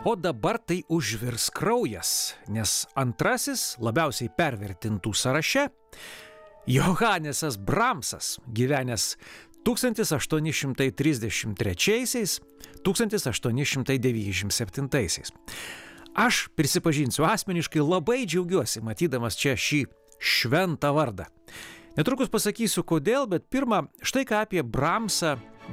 O dabar tai užvirs kraujas, nes antrasis labiausiai pervertintų sąraše Johanesas Bramsas, gyvenęs 1833–1897. Aš prisipažinsiu asmeniškai labai džiaugiuosi matydamas čia šį šventą vardą. Netrukus pasakysiu kodėl, bet pirmą, štai ką apie Bramsą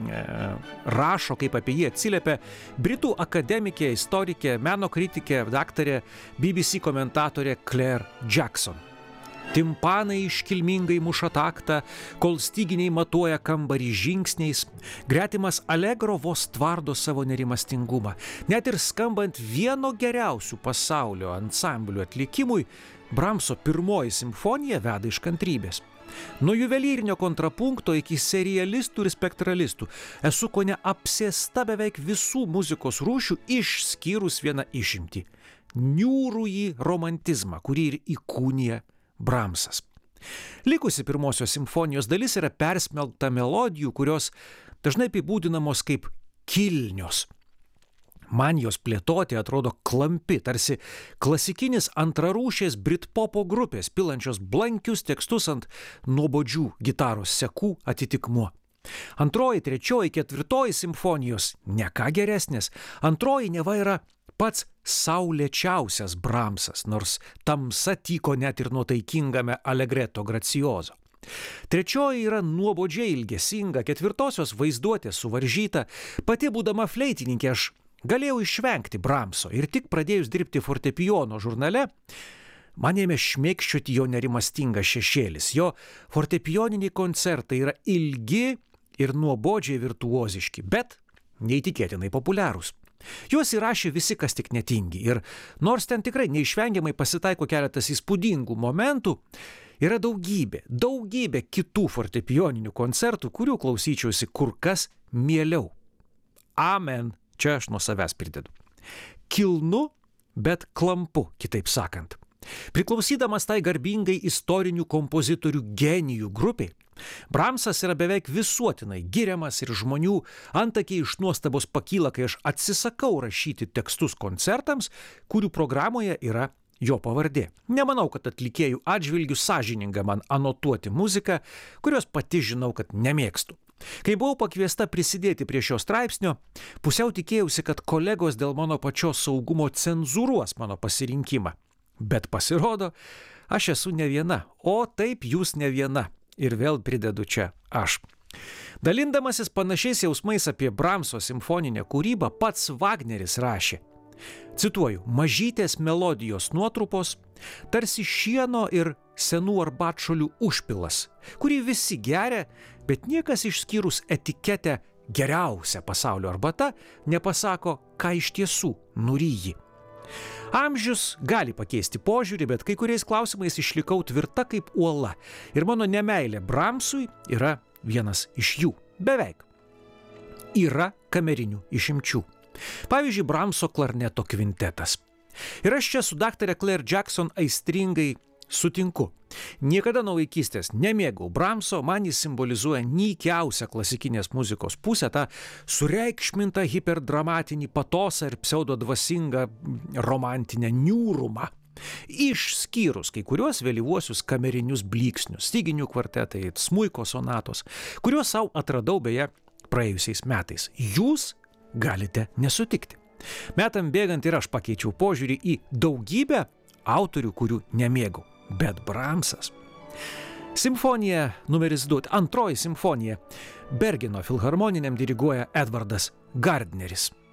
rašo, kaip apie jį atsiliepia britų akademikė, istorikė, meno kritikė, daktarė, BBC komentatorė Claire Jackson. Timpanai iškilmingai muša taktą, kol styginiai matuoja kambarį žingsniais, gretimas Allegro vos tvardo savo nerimastingumą. Net ir skambant vieno geriausių pasaulio ansamblių atlikimui, Bramso pirmoji simfonija veda iš kantrybės. Nuo juvelyrinio kontrapunkto iki serialistų ir spektralistų esu kone apsėsta beveik visų muzikos rūšių išskyrus vieną išimtį – niūrųjį romantizmą, kurį ir įkūnija Bramsas. Likusi pirmosios simfonijos dalis yra persmelkta melodijų, kurios dažnai apibūdinamos kaip kilnios. Man jos plėtoti atrodo klampi, tarsi klasikinis antrarūšės britpopo grupės, pilančios blankius tekstus ant nuobodžių gitaros sekų atitikmuo. Antroji, trečioji, ketvirtoji simfonijos ne ką geresnės. Antroji neva yra pats saulėčiausias Bramsas, nors tamsa tyko net ir nuotaikingame Allegretto gracioso. Trečioji yra nuobodžiai ilgesinga, ketvirtosios vaizduotė suvaržyta. Pati būdama fleitininkė aš galėjau išvengti Bramso ir tik pradėjus dirbti fortepijono žurnale, man ėmė šmėkščioti jo nerimastingas šešėlis. Jo fortepijoniniai koncertai yra ilgi ir nuobodžiai virtuoziški, bet neįtikėtinai populiarūs. Juos įrašė visi, kas tik netingi, ir nors ten tikrai neišvengiamai pasitaiko keletas įspūdingų momentų, yra daugybė kitų fortepijoninių koncertų, kurių klausyčiausi kur kas mieliau. Amen. Čia aš nuo savęs pridedu. Kilnu, bet klampu, kitaip sakant. Priklausydamas tai garbingai istorinių kompozitorių genijų grupiai, Bramsas yra beveik visuotinai giriamas ir žmonių antakiai iš nuostabos pakyla, kai aš atsisakau rašyti tekstus koncertams, kurių programoje yra jo pavardė. Nemanau, kad atlikėjų atžvilgių sąžininga man anotuoti muziką, kurios pati žinau, kad nemėgstu. Kai buvau pakviesta prisidėti prie šio straipsnio, pusiau tikėjausi, kad kolegos dėl mano pačios saugumo cenzūruos mano pasirinkimą. Bet pasirodo, aš esu ne viena, o taip jūs ne viena. Ir vėl pridedu čia aš. Dalindamasis panašiais jausmais apie Bramso simfoninę kūrybą, pats Wagneris rašė. Cituoju, mažytės melodijos nuotrupos, tarsi šieno ir senų arbatšolių užpilas, kurį visi geria, bet niekas išskyrus etiketę geriausia pasaulio arbata nepasako, ką iš tiesų nuryji. Amžius gali pakeisti požiūrį, bet kai kuriais klausimais išlikau tvirta kaip uola ir mano nemeilė Bramsui yra vienas iš jų. Beveik. Yra kamerinių išimčių. Pavyzdžiui, Bramso klarneto kvintetas. Ir aš čia su daktare Claire Jackson aistringai sutinku. Niekada nuo vaikystės nemėgau Bramso, man jis simbolizuoja nykiausią klasikinės muzikos pusę, tą sureikšmintą hiperdramatinį patosą ir pseudodvasingą romantinę niūrumą. Išskyrus kai kuriuos vėlyvuosius kamerinius blyksnius, styginių kvartetai, smuiko sonatos, kuriuos sau atradau beje praėjusiais metais. Jūs galite nesutikti. Metam bėgant ir aš pakeičiau požiūrį į daugybę autorių, kurių nemėgau. Bet Bramsas. Simfonija numeris 2, antroji simfonija. Bergeno filharmoniniam diriguoja Edvardas Gardneris.